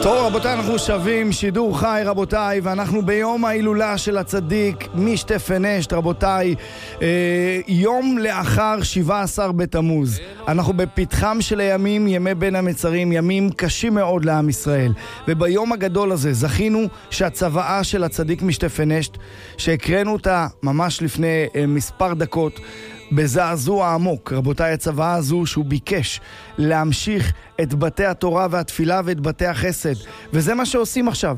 טוב רבותיי, אנחנו שווים שידור חי רבותיי, ואנחנו ביום ההילולה של הצדיק משטפן אשת רבותיי, יום לאחר 17 בתמוז. אנחנו בפתחם של הימים, ימי בין המצרים, ימים קשים מאוד לעם ישראל, וביום הגדול הזה זכינו שהצוואה של הצדיק משטפן אשת, שהקראנו אותה ממש לפני מספר דקות בזעזוע עמוק, רבותיי, הצוואה הזו שהוא ביקש להמשיך את בתי התורה והתפילה ואת בתי החסד, וזה מה שעושים עכשיו.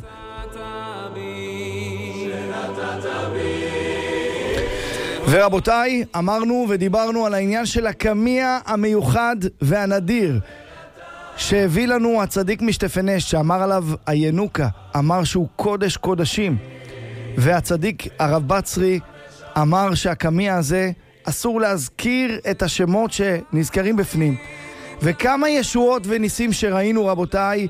ורבותיי, אמרנו ודיברנו על העניין של הקמיע המיוחד והנדיר שהביא לנו הצדיק משטפן אשת, שאמר עליו הינוקה, אמר שהוא קודש קודשים, והצדיק הרב בצרי אמר שהקמיע הזה אסור להזכיר את השמות שנזכרים בפנים. וכמה ישועות וניסים שראינו רבותיי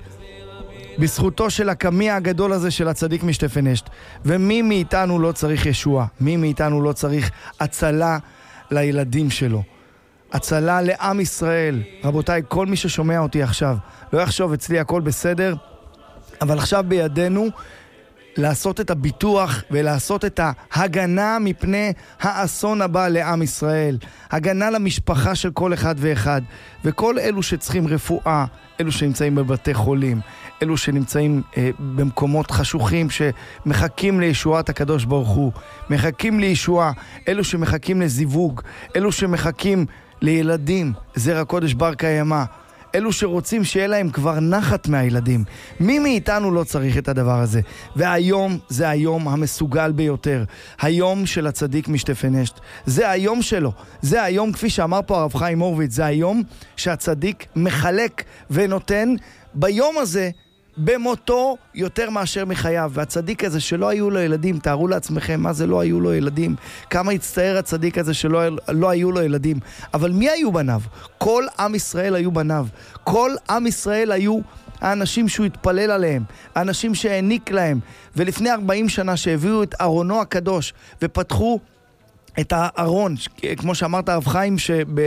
בזכותו של הקמיע הגדול הזה של הצדיק משטפן אשת. ומי מאיתנו לא צריך ישועה? מי מאיתנו לא צריך הצלה לילדים שלו? הצלה לעם ישראל. רבותיי, כל מי ששומע אותי עכשיו, לא יחשוב אצלי הכל בסדר, אבל עכשיו בידינו לעשות את הביטוח ולעשות את ההגנה מפני האסון הבא לעם ישראל, הגנה למשפחה של כל אחד ואחד, וכל אלו שצריכים רפואה, אלו שנמצאים בבתי חולים, אלו שנמצאים במקומות חשוכים שמחכים לישועת הקדוש ברוך הוא, מחכים לישועה, אלו שמחכים לזיווג, אלו שמחכים לילדים, זרע קודש בר קיימא, אלו שרוצים שיהיה להם כבר נחת מהילדים. מי מאיתנו לא צריך את הדבר הזה? והיום זה היום המסוגל ביותר, היום של הצדיק משטפן אשת. זה היום שלו, זה היום, כפי שאמר פה הרב חיים הורוביץ, זה היום שהצדיק מחלק ונותן ביום הזה במותו יותר מאשר מחייו. והצדיק הזה שלא היו לו ילדים, תארו לעצמכם מה זה לא היו לו ילדים, כמה הצטער הצדיק הזה שלא היו לו ילדים. אבל מי היו בניו? כל עם ישראל היו בניו, כל עם ישראל היו האנשים שהוא התפלל עליהם, האנשים שהעניק להם. ולפני 40 שנה שהביאו את ארונו הקדוש ופתחו את הארון, כמו שאמרת הרב חיים,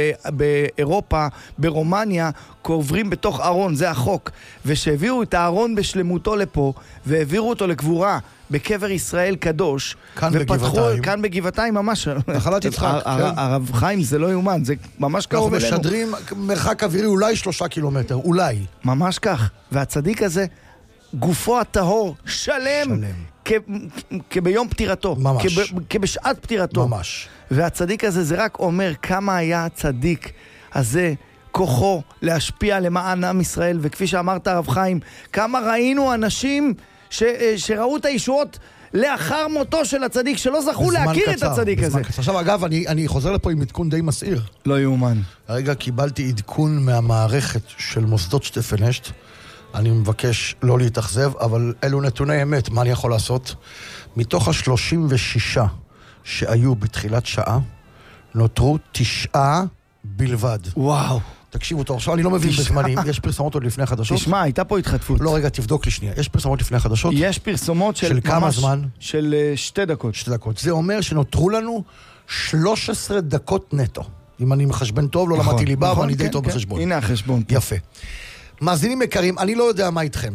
שבאירופה, ברומניה, קוברים בתוך ארון, זה החוק. ושהביאו את הארון בשלמותו לפה, והעבירו אותו לקבורה בקבר ישראל קדוש. כאן בגבעתיים. כאן בגבעתיים ממש. נחלת יצחק. הרב חיים, זה לא יאומן, זה ממש קרוב אלינו. אנחנו משדרים מרחק אווירי אולי 3 קילומטר, אולי. ממש כך. והצדיק הזה, גופו הטהור, שלם. כביום פטירתו, ממש. כבשעת פטירתו. ממש. והצדיק הזה זה רק אומר כמה היה הצדיק הזה כוחו להשפיע למען עם ישראל, וכפי שאמרת הרב חיים, כמה ראינו אנשים שראו את הישועות לאחר מותו של הצדיק, שלא זכו להכיר את הצדיק הזה. עכשיו אגב, אני חוזר לפה עם עדכון די מסעיר. לא יאומן. הרגע קיבלתי עדכון מהמערכת של מוסדות שטפן אשת. אני מבקש לא להתאכזב, אבל אלו נתוני אמת, מה אני יכול לעשות? מתוך 36 שהיו בתחילת שעה, נותרו 9 בלבד. וואו. תקשיבו טוב, עכשיו אני לא מבין בזמנים, יש פרסומות עוד לפני החדשות? תשמע, הייתה פה התחטפות. לא, רגע, תבדוק לי שנייה, יש פרסומות לפני החדשות? יש פרסומות של כמה זמן? של 2 דקות. 2 דקות. זה אומר שנותרו לנו 13 דקות נטו. אם אני מחשבן טוב, לא למדתי ליבה, אבל אני די טוב בחשבון. הנה החשבון. יפה. מאזינים יקרים, אני לא יודע מה איתכם.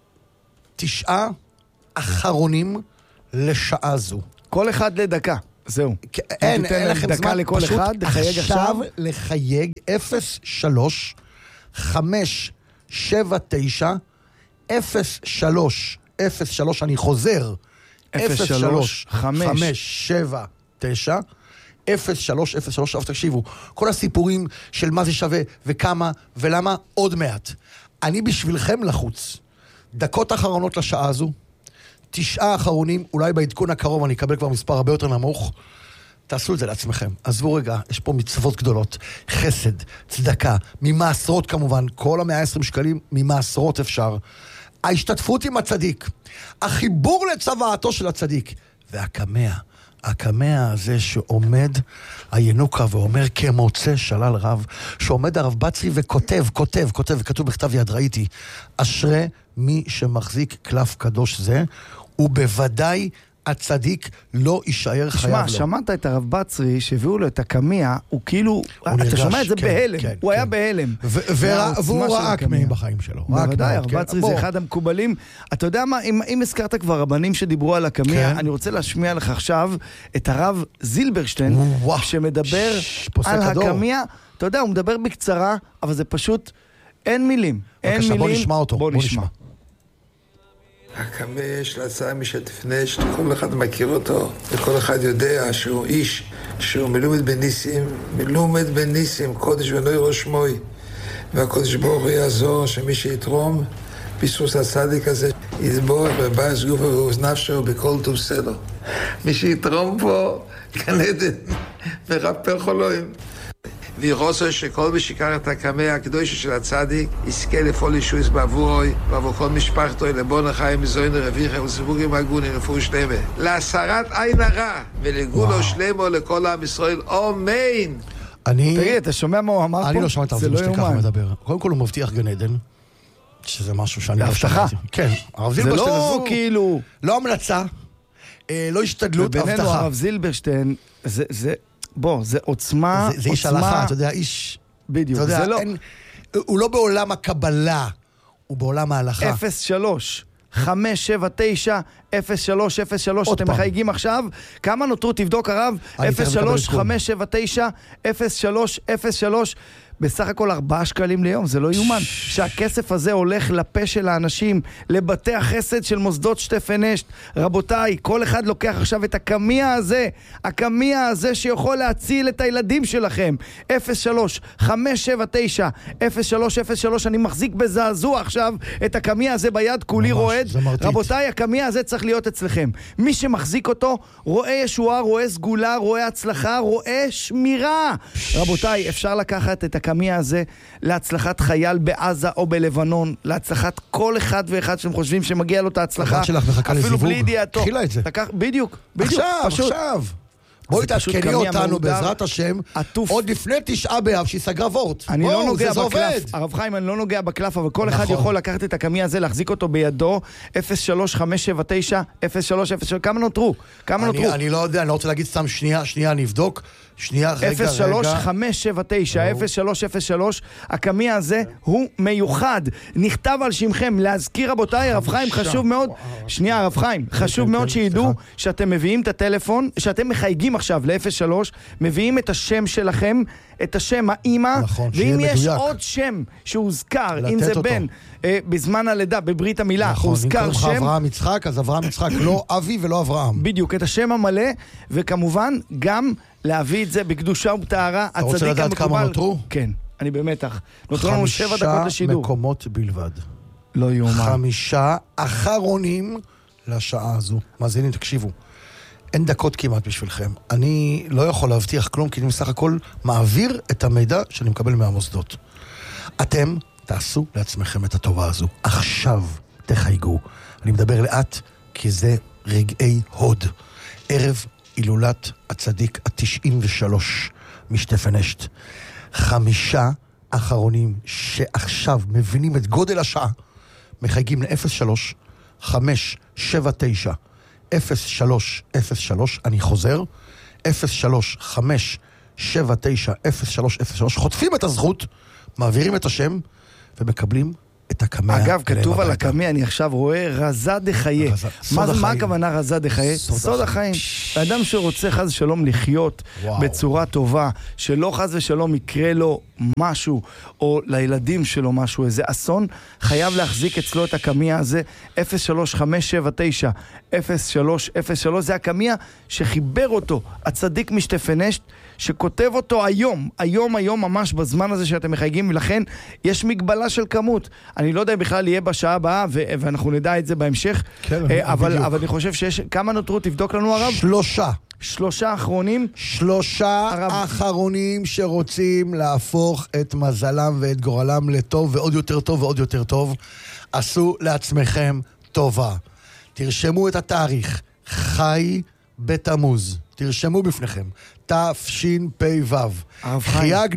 9 אחרונים לשעה זו. כל אחד לדקה, זהו. אין לכם דקה זמן, לכל פשוט אחד, לחייג עכשיו. לחייג 03 579 03 03, אני חוזר 03 579 0303. עכשיו תקשיבו, כל הסיפורים של מה זה שווה וכמה ולמה עוד מעט. אני בשבילכם לחוץ. דקות אחרונות לשעה הזו, 9 אחרונים, אולי בעדכון הקרוב אני אקבל כבר מספר הרבה יותר נמוך. תעשו את זה לעצמכם. עזבו רגע, יש פה מצוות גדולות, חסד, צדקה, ממעשרות כמובן, כל 120 שקלים ממעשרות אפשר. ההשתתפות עם הצדיק, החיבור לצוואתו של הצדיק, הקמע הזה שעומד הינוקה ואומר כמוצא שלל רב, שעומד הרב בצרי וכותב, וכתוב בכתב יד, ראיתי, אשרי מי שמחזיק קלף קדוש זה, ובוודאי הצדיק לא יישאר חייב לו. תשמע, שמעת את הרב בצרי שהביאו לו את הקמיה, הוא כאילו, אתה שומע את זה בהלם, הוא היה בהלם. והוא ראה קמיים בחיים שלו. בוודאי, הרב בצרי זה אחד המקובלים. אתה יודע מה, אם הזכרת כבר רבנים שדיברו על הקמיה, אני רוצה להשמיע לך עכשיו את הרב זילברשטיין, שמדבר על הקמיה. אתה יודע, הוא מדבר בקצרה, אבל זה פשוט, אין מילים. בבקשה, בוא נשמע אותו. בוא נשמע. הקמא יש להצעה משתפנש, כל אחד מכיר אותו, וכל אחד יודע שהוא איש, שהוא מלומד בניסים, קודש ונוי ראש מוי, והקודש ברוך הוא יעזור שמי שיתרום, ביסוס הצדיק הזה, יתבורך בבייס גופו ואוזניו שלו בכל טוב סדר. מי שיתרום פה, גן עדן, ורפא חולוים. וירוצו שכל מי שיקר את הקמא הקדושה של הצדיק יזכה לפעול ישויס בעבורוי ועבור כל משפחתו לבון החיים מזוין רביחה וסיבורים הגונים לפור שלמה להסרת עין הרע ולגולו שלמו לכל עם ישראל אמן. תגיד, אתה שומע מה הוא אמר פה? אני לא שמעת את זה ככה מדבר. קודם כל הוא מבטיח גן עדן, שזה משהו שאני לא שמעתי. כן, הרב זילברשטיין זה לא כאילו לא המלצה, לא השתדלות, הבטחה. ובינינו הרב זילברשטיין זה בוא, זה עוצמה, זה איש הלכה, אתה יודע, איש... בדיוק, זה לא... הוא לא בעולם הקבלה, הוא בעולם ההלכה. 03 579 0303, אתם מחייגים עכשיו, כמה נותרו? תבדוק הרב, 03 579 0303, בסך הכל 4 שקלים ליום, זה לא יומן. שהכסף הזה הולך לפה של האנשים, לבתי החסד של מוסדות שטפנשט. רבותיי, כל אחד לוקח עכשיו את הקמיה הזה שיכול להציל את הילדים שלכם. 03 579 0303, אני מחזיק בזעזוע עכשיו את הקמיה הזה ביד, כולי רועד. רבותיי, הקמיה הזה צריך להיות אצלכם. מי שמחזיק אותו, רואה ישועה, רואה סגולה, רואה הצלחה, רואה שמירה. רבותיי, אפשר לקחת את הקמיה הזה להצלחת חייל בעזה או בלבנון, להצלחת כל אחד ואחד שאתם חושבים שמגיע לו את ההצלחה, אפילו בלי ידיעתו. תחילה את זה. בדיוק. עכשיו. בואי תעדכני אותנו בעזרת השם, עוד לפני 9 באב שיסגרה וורט. אני לא נוגע בקלף, הרב חיים, אני לא נוגע בקלף, אבל כל אחד יכול לקחת את הקמיה הזה, להחזיק אותו בידו. 03579 0303, כמה נותרו? אני לא יודע, אני לא רוצה להגיד סתם שנייה, אני אבדוק. 03579 0303, הקמיה הזה הוא מיוחד, נכתב על שמכם. להזכיר רבותיי, הרב חיים, חשוב מאוד, שנייה הרב חיים, חשוב מאוד שידעו שאתם מביאים את הטלפון, שאתם מחייגים עכשיו ל-03, מביאים את השם שלכם, את השם האמא, ואם יש עוד שם שהוזכר, אם זה בן בזמן הלידה, בברית המילה, הוזכר שם, אברהם יצחק, אז אברהם יצחק לא אבי ולא אברהם, בדיוק, את השם המלא, וכמובן גם להביא את זה בקדושה ובטהרה. אתה רוצה לדעת כמה נותרו? כן, אני במתח. נותרו לנו 7 דקות לשידור. 5 מקומות בלבד. לא יאומן. 5 אחרונים לשעה הזו. מאזינים, תקשיבו. אין דקות כמעט בשבילכם. אני לא יכול להבטיח כלום, כי אני בסך הכל מעביר את המידע שאני מקבל מהמוסדות. אתם תעשו לעצמכם את הטובה הזו. עכשיו תחייגו. אני מדבר לאט, כי זה רגעי הוד. ערב הילולת הצדיק ה-93 משטפנשט. 5 אחרונים שעכשיו מבינים את גודל השעה, מחייגים ל-03 579 0303, אני חוזר, 03 579 0303, חוטפים את הזכות, מעבירים את השם ומקבלים את הקמיה. אגב, כתוב על הקמיה, אני עכשיו רואה רזה דחייה. מה הכוונה רזה דחייה? סוד החיים. האדם שרוצה חס ושלום לחיות בצורה טובה, שלא חס ושלום יקרה לו משהו, או לילדים שלו משהו, איזה אסון, חייב להחזיק אצלו את הקמיה הזה. 03579 0303, זה הקמיה שחיבר אותו הצדיק משטפנשט, שכותב אותו היום ממש בזמן הזה שאתם מחייגים, ולכן יש מגבלה של כמות. אני לא יודע אם בכלל יהיה בשעה הבאה, ואנחנו נדע את זה בהמשך, אבל אני חושב שיש, כמה נותרו? תבדוק לנו הרב? 3 אחרונים. 3 אחרונים שרוצים להפוך את מזלם ואת גורלם לטוב, ועוד יותר טוב ועוד יותר טוב. עשו לעצמכם טובה. תרשמו את התאריך, חי בתמוז. תרשמו בפניכם, תשפ"ו. חייגנו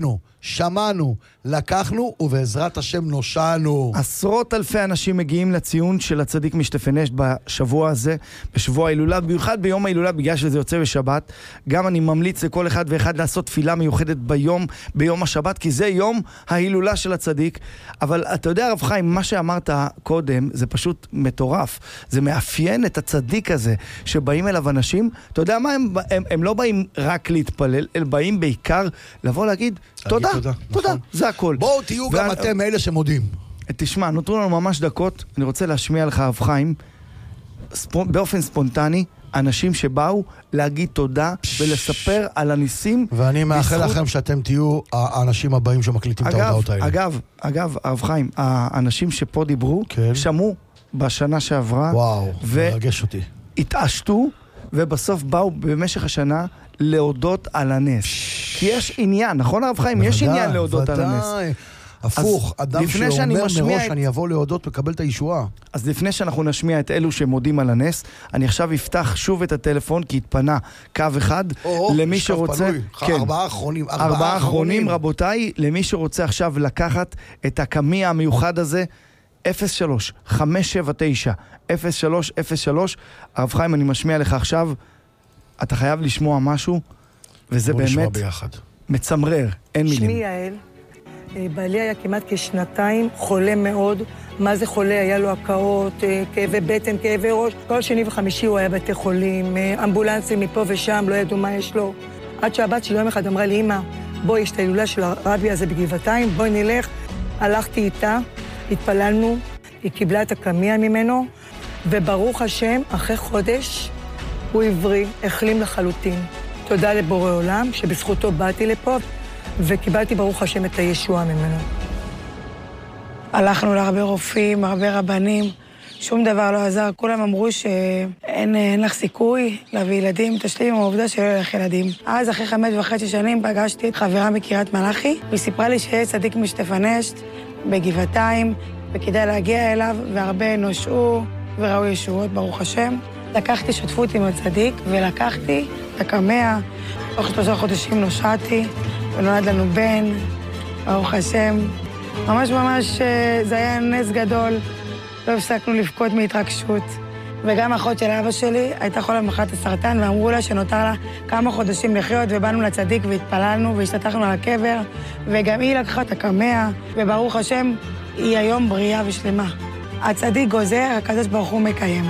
שמענו, לקחנו, ובעזרת השם נושענו. עשרות אלפי אנשים מגיעים לציון של הצדיק משתפנשט בשבוע הזה, בשבוע ההילולה, במיוחד ביום ההילולה, בגלל שזה יוצא בשבת. גם אני ממליץ לכל אחד ואחד לעשות תפילה מיוחדת ביום השבת, כי זה יום ההילולה של הצדיק. אבל אתה יודע, הרב חיים, מה שאמרת קודם, זה פשוט מטורף. זה מאפיין את הצדיק הזה, שבאים אליו אנשים, אתה יודע מה, הם לא באים רק להתפלל, הם באים בעיקר לבוא להגיד, תודה, תודה, זה הכל. בואו תהיו גם אתם אלה שמודים. תשמע, נותרו לנו ממש דקות, אני רוצה להשמיע לך, הרב חיים, באופן ספונטני, אנשים שבאו להגיד תודה ולספר על הניסים. ואני מאחל לכם שאתם תהיו האנשים הבאים שמקליטים את ההודעות האלה. אגב, הרב חיים, האנשים שפה דיברו, שמעו בשנה שעברה, וואו, מרגש אותי. התעשתו, ובסוף באו במשך השנה להודות על הנס. כי יש עניין, נכון הרב חיים? יש עניין להודות על הנס. הפוך, אדם שאומר מראש אני אבוא להודות מקבל את הישועה. אז לפני שאנחנו נשמיע את אלו שמודים על הנס, אני עכשיו אפתח שוב את הטלפון, כי התפנה קו אחד למי שרוצה... ארבעה אחרונים, רבותיי, למי שרוצה עכשיו לקחת את הקמי המיוחד הזה, 03-579-0303. הרב חיים, אני משמיע לך עכשיו, אתה חייב לשמוע משהו, וזה באמת מצמרר, אין מילים. שמי יעל, בעלי היה כמעט כשנתיים, חולה מאוד. מה זה חולה? היה לו הקאות, כאבי בטן, כאבי ראש. כל שני וחמישי הוא היה בתי חולים, אמבולנסים מפה ושם, לא ידעו מה יש לו. עד שהבת שלי יום אחד אמרה לי, אמא, בואי, יש את ההילולה של הרבי הזה בגבעתיים, בואי נלך. הלכתי איתה, התפללנו, היא קיבלה את הקמיה ממנו, וברוך השם, אחרי חודש, הוא עברי, החלים לחלוטין. תודה לבורא עולם, שבזכותו באתי לפה, וקיבלתי ברוך השם את הישועה ממנו. הלכנו להרבה רופאים, הרבה רבנים, שום דבר לא עזר. כולם אמרו שאין לך סיכוי להביא ילדים, תשלים עם העובדה שלא ילך ילדים. אז אחרי 5.5 שנים פגשתי את חברה מקריית מלאכי, והיא סיפרה לי שיש צדיק משתפנשט בגבעתיים, וכדאי להגיע אליו, והרבה נושעו וראו ישועות, ברוך השם. לקחתי שותפות עם הצדיק, ולקחתי את הקמע. תוך 3 חודשים נושעתי, ונולד לנו בן, ברוך השם. ממש זה היה נס גדול, לא הפסקנו לבכות מהתרגשות. וגם האחות של אבא שלי הייתה חולה במחלת הסרטן, ואמרו לה שנותר לה כמה חודשים לחיות, ובאנו לצדיק והתפללנו והשתתחנו על הקבר, וגם היא לקחה את הקמע, וברוך השם, היא היום בריאה ושלמה. הצדיק גוזר, הקדוש ברוך הוא מקיים.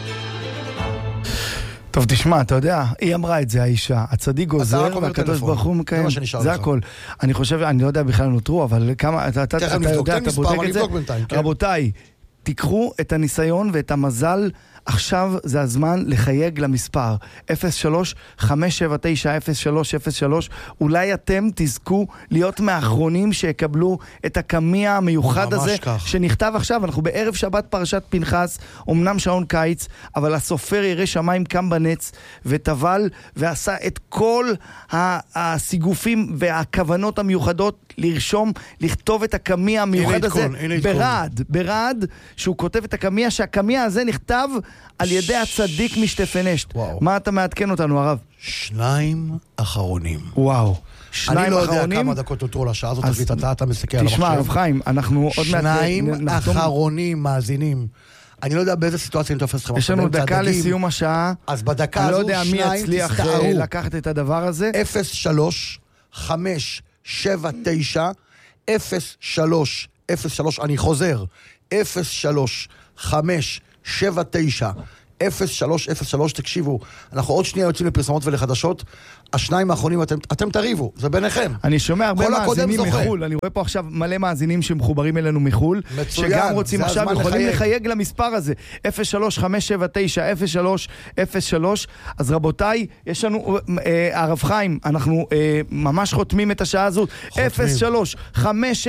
טוב, תשמע, אתה יודע, היא אמרה את זה, האישה, הצדיק גוזר והקדוש ברוך הוא מקיים. זה הכל. אני חושב, אני לא יודע בכלל נותרו, אבל כמה, אתה יודע, אתה בודק את זה. רבותיי, תיקחו את הניסיון ואת המזל, עכשיו זה הזמן לחייג למספר 03-579-0303. אולי אתם תזכו להיות מהאחרונים שיקבלו את הקמיה המיוחד הזה שנכתב עכשיו. אנחנו בערב שבת פרשת פנחס, אמנם שעון קיץ, אבל הסופר ירא שמיים קם בנץ וטבל ועשה את כל הסיגופים והכוונות המיוחדות לרשום, לכתוב את הקמיה המיוחד הזה ברעד, שהוא כותב את הקמיה, שהקמיה הזה נכתב על ידי הצדיק משתפנשט. מה אתה מעדכן אותנו, הרב? 2 אחרונים. וואו. 2 אחרונים. אני לא יודע כמה דקות נותרו לשעה הזאת, תחליט אתה מסתכל על המחשב. תשמע, הרב חיים, אנחנו עוד מעט... 2 אחרונים מאזינים. אני לא יודע באיזה סיטואציה אני תופס לכם. יש לנו דקה לסיום השעה. אז בדקה הזו, 2 אני לא יודע מי יצליח לקחת את הדבר הזה. 03-579-0303, אני חוזר, 03-579-0303, תקשיבו, אנחנו עוד שנייה יוצאים לפרסומות ולחדשות, 2 האחרונים אתם תריבו, זה ביניכם. אני שומע הרבה מאזינים מחול, אני רואה פה עכשיו מלא מאזינים שמחוברים אלינו מחול, שגם רוצים עכשיו, יכולים לחייג למספר הזה, 03-579-0303. אז רבותיי, יש לנו, הרב חיים, אנחנו ממש חותמים את השעה הזאת, 03-579-0303,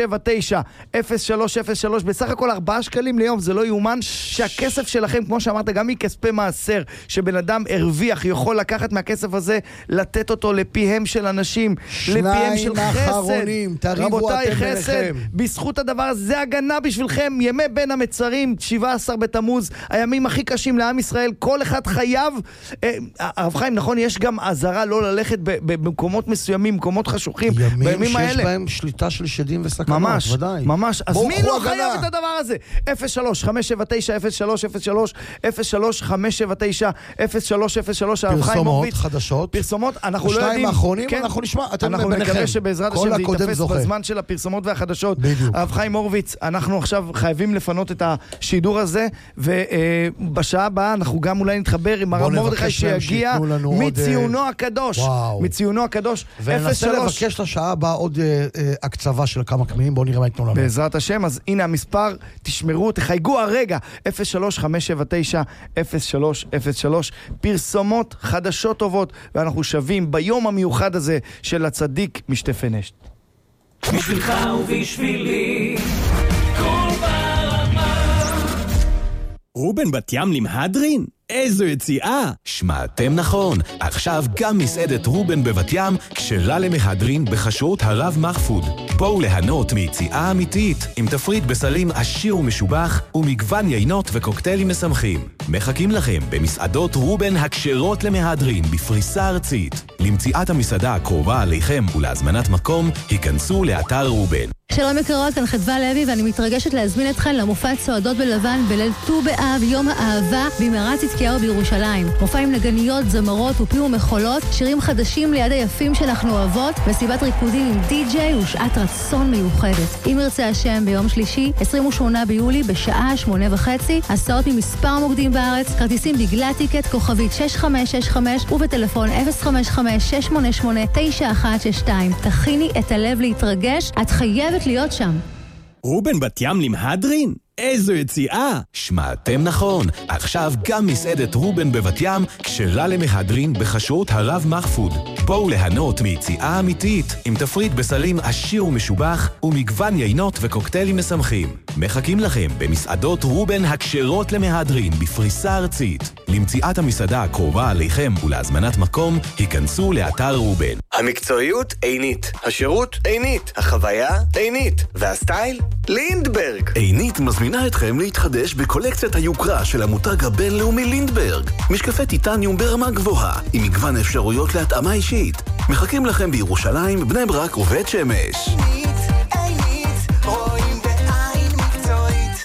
בסך הכל 4 שקלים ליום, זה לא יאומן שהכסף שלכם, כמו שאמרת, גם מכספי מעשר, שבן אדם הרוויח, יכול לקחת מהכסף הזה, לתת לתת אותו לפיהם של אנשים, לפיהם של חסד. רבותיי, חסד, בזכות הדבר הזה, זה הגנה בשבילכם. ימי בין המצרים, 17 בתמוז, הימים הכי קשים לעם ישראל, כל אחד חייב, הרב חיים, נכון, יש גם עזרה לא ללכת במקומות מסוימים, מקומות חשוכים, ימים שיש בהם שליטה של שדים וסכנות, ממש, ודאי. ממש, אז מי לא חייב את הדבר הזה? 03-579-0303, 03-579-0303, פרסומות חדשות. פרסומות, אנחנו לא יודעים. השניים האחרונים, אנחנו נשמע, אתם ביניכם. אנחנו נקווה שבעזרת השם זה יתפס בזמן של הפרסומות והחדשות. בדיוק. הרב חיים הורוביץ, אנחנו עכשיו חייבים לפנות את השידור הזה, ובשעה הבאה אנחנו גם אולי נתחבר עם הרב מרדכי שיגיע מציונו הקדוש. מציונו הקדוש. וננסה לבקש לשעה הבאה עוד הקצבה של כמה קמינים, בואו נראה מה יתנו לנו. בעזרת השם, אז הנה המספר, תשמרו, תחייגו הרגע, 03-579-0303, פרסומות חדשות טובות, ואנחנו שווים ביום המיוחד הזה של הצדיק משתפנשט. בשבילך ובשבילי כל ברמה. רובן בת ים למהדרין? איזו יציאה! שמעתם נכון, עכשיו גם מסעדת רובן בבת ים כשרה למהדרין בחשרות הרב מחפוד. בואו ליהנות מיציאה אמיתית עם תפריט בסלים עשיר ומשובח ומגוון יינות וקוקטיילים משמחים. מחכים לכם במסעדות רובן הכשרות למהדרין בפריסה ארצית. למציאת המסעדה הקרובה עליכם ולהזמנת מקום, היכנסו לאתר רובן. שלום יקרות, כאן חדווה לוי ואני מתרגשת להזמין אתכן למופע צועדות בלבן בליל ט"ו באב, יום האהבה במערת צדקיהו בירושלים. מופע עם נגניות, זמרות ופים ומחולות, שירים חדשים ליד היפים שאנחנו אוהבות, מסיבת ריקודים עם די-ג'יי ושעת רצון מיוחדת. אם ירצה השם, ביום שלישי, 28 ביולי בשעה 8:30, הסעות ממספר מוקדים בארץ, כרטיסים בגלל טיקט כוכבית 6565 ובטלפון 055-688-9162. תכיני את הלב להתרגש, את חייבת להיות שם. רובן בת ים למהדרין? איזו יציאה! שמעתם נכון, עכשיו גם מסעדת רובן בבת ים כשרה למהדרין בחשרות הרב מחפוד. בואו ליהנות מיציאה אמיתית עם תפריט בסלים עשיר ומשובח ומגוון יינות וקוקטיילים משמחים. מחכים לכם במסעדות רובן הכשרות למהדרין בפריסה ארצית. למציאת המסעדה הקרובה עליכם ולהזמנת מקום, היכנסו לאתר רובן. המקצועיות עינית, השירות עינית, החוויה עינית, והסטייל לינדברג. עינית מזמינה אתכם להתחדש בקולקציית היוקרה של המותג הבינלאומי לינדברג. משקפי טיטניום ברמה גבוהה, עם מגוון אפשרויות להתאמה אישית. מחכים לכם בירושלים, בני ברק ובית שמש. עינית, רואים בעין מקצועית.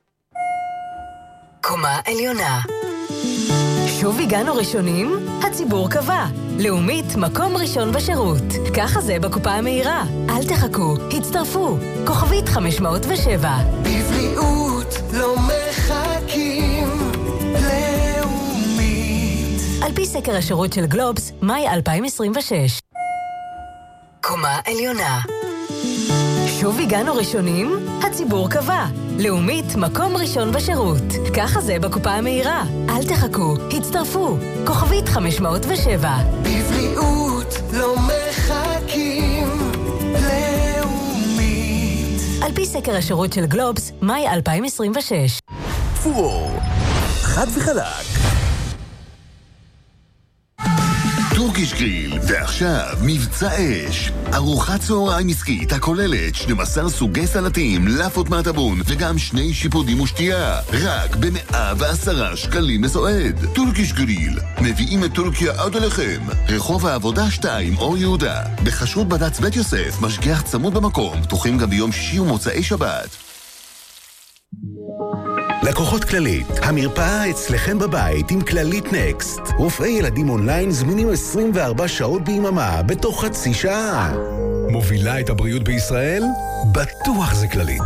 קומה עליונה. שוב הגענו ראשונים? הציבור קבע. לאומית, מקום ראשון בשירות. ככה זה בקופה המהירה. אל תחכו, הצטרפו. כוכבית 507. בבריאות לא מחכים. לאומית. על פי סקר השירות של גלובס, מאי 2026. קומה עליונה. שוב הגענו ראשונים? הציבור קבע. לאומית, מקום ראשון בשירות. ככה זה בקופה המהירה. אל תחכו, הצטרפו. כוכבית 507. בבריאות לא מחכים. לאומית. על פי סקר השירות של גלובס, מאי 2026. פור, חד וחלק. טורקיש גריל, ועכשיו מבצע אש. ארוחת צהריים עסקית הכוללת 12 סוגי סלטים, לפות מהטבון וגם 2 שיפודים ושתייה. רק ב110 שקלים לסועד. טורקיש גריל, מביאים את טורקיה עד אליכם. רחוב העבודה 2 אור יהודה. בחשרות בד"ץ בית יוסף, משגיח צמוד במקום, פתוחים גם ביום שישי ומוצאי שבת. לקוחות כללית, המרפאה אצלכם בבית עם כללית נקסט. רופאי ילדים אונליין זמינים 24 שעות ביממה בתוך חצי שעה. מובילה את הבריאות בישראל? בטוח זה כללית.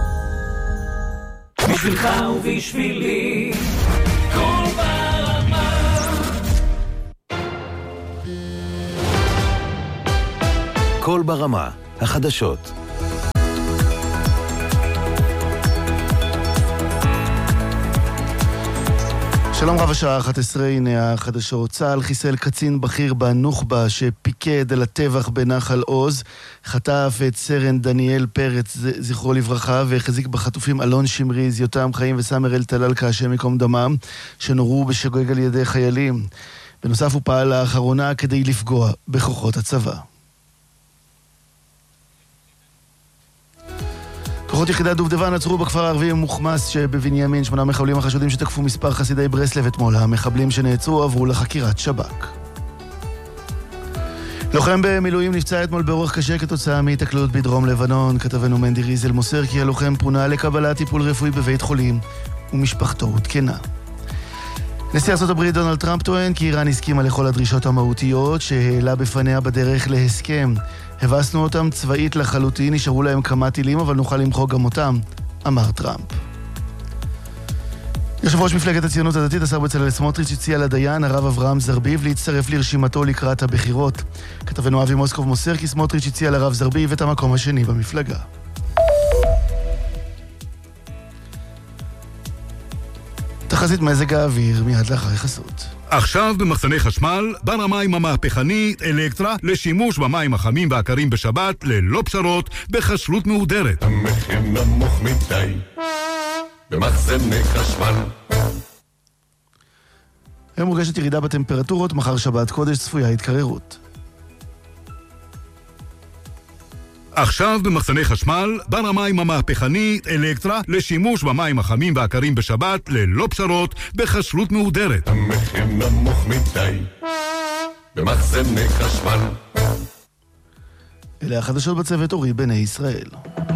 בשבילך ובשבילי כל ברמה. כל ברמה, החדשות. שלום רב, השעה 11, הנה החדשות. צה"ל חיסל קצין בכיר בנוח'בה שפיקד על הטבח בנחל עוז, חטף את סרן דניאל פרץ, זכרו לברכה, והחזיק בחטופים אלון שמריז, יותם חיים וסמר אל טלאלקה, השם יקום דמם, שנורו בשוגג על ידי חיילים. בנוסף הוא פעל לאחרונה כדי לפגוע בכוחות הצבא. כוחות יחידת דובדבן עצרו בכפר הערבי מוחמס שבבנימין 8 מחבלים החשודים שתקפו מספר חסידי ברסלב אתמול. המחבלים שנעצרו עברו לחקירת שב"כ. לוחם במילואים נפצע אתמול באורח קשה כתוצאה מהתקלות בדרום לבנון. כתבנו מנדי ריזל מוסר כי הלוחם פונה לקבלת טיפול רפואי בבית חולים ומשפחתו הותקנה. נשיא ארצות הברית דונלד טראמפ טוען כי איראן הסכימה לכל הדרישות המהותיות שהעלה בפניה בדרך להסכם. הבסנו אותם צבאית לחלוטין, נשארו להם כמה טילים אבל נוכל למחוק גם אותם, אמר טראמפ. יושב ראש מפלגת הציונות הדתית, השר בצלאל סמוטריץ', הציע לדיין הרב אברהם זרביב להצטרף לרשימתו לקראת הבחירות. כתבנו אבי מוסקוב מוסר כי סמוטריץ' הציע לרב זרביב את המקום השני במפלגה. תחזית מזג האוויר מיד לאחר חסות. עכשיו במחסני חשמל, בר המים המהפכני אלקטרה לשימוש במים החמים והקרים בשבת ללא פשרות בכשרות מהודרת. המחיר נמוך מדי במחסני חשמל. היום מורגשת ירידה בטמפרטורות, מחר שבת קודש צפויה התקררות. עכשיו במחסני חשמל, בר המים המהפכני אלקטרה לשימוש במים החמים והקרים בשבת ללא פשרות בכשרות מהודרת. המחיר נמוך מדי במחסני חשמל. אלה החדשות בצוות אורי בני ישראל.